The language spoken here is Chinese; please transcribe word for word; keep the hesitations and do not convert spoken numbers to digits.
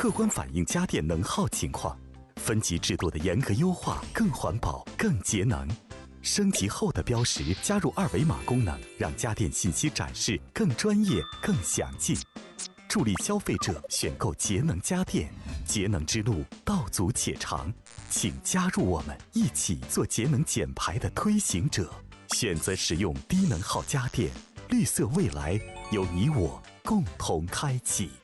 客观反映家电能耗情况。分级制度的严格优化，更环保、更节能。升级后的标识加入二维码功能，让家电信息展示更专业、更详尽，助力消费者选购节能家电。节能之路道阻且长，请加入我们，一起做节能减排的推行者。选择使用低能耗家电，绿色未来由你我共同开启。